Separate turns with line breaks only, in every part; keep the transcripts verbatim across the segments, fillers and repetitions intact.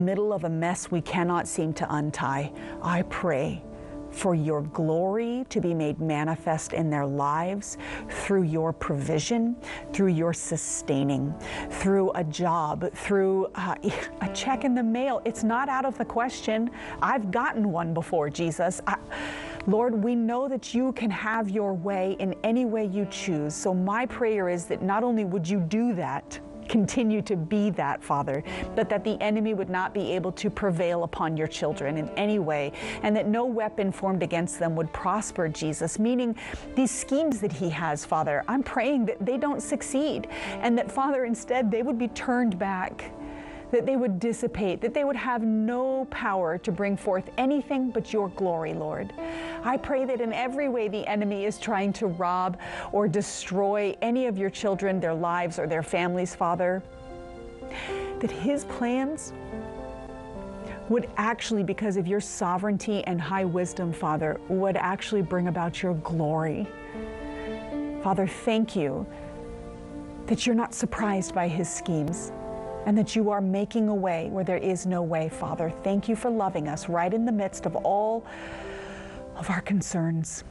Middle of a mess we cannot seem to untie, I pray for your glory to be made manifest in their lives through your provision, through your sustaining, through a job, through uh, a check in the mail. It's not out of the question. I've gotten one before, Jesus. I, Lord, we know that you can have your way in any way you choose. So my prayer is that not only would you do that, continue to be that, Father, but that the enemy would not be able to prevail upon your children in any way, and that no weapon formed against them would prosper, Jesus, meaning these schemes that he has, Father, I'm praying that they don't succeed, and that, Father, instead they would be turned back, that they would dissipate, that they would have no power to bring forth anything but your glory, Lord. I pray that in every way the enemy is trying to rob or destroy any of your children, their lives or their families, Father, that his plans would actually, because of your sovereignty and high wisdom, Father, would actually bring about your glory. Father, thank you that you're not surprised by his schemes, and that you are making a way where there is no way, Father. Thank you for loving us right in the midst of all of our concerns.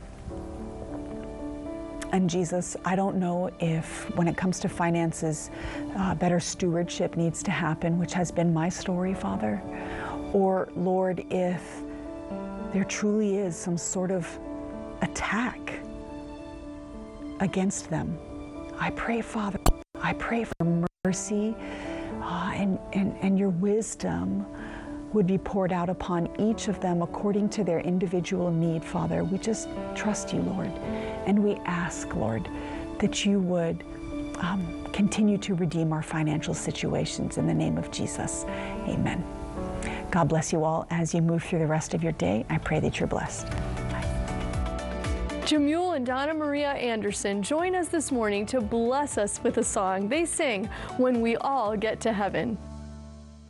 And Jesus, I don't know if when it comes to finances, uh, better stewardship needs to happen, which has been my story, Father. Or, Lord, if there truly is some sort of attack against them. I pray, Father, I pray for mercy. Uh, and, and, and your wisdom would be poured out upon each of them according to their individual need, Father. We just trust you, Lord. And we ask, Lord, that you would um, continue to redeem our financial situations in the name of Jesus. Amen. God bless you all as you move through the rest of your day. I pray that you're blessed.
Jamule and Donna Maria Anderson join us this morning to bless us with a song they sing when we all get to heaven.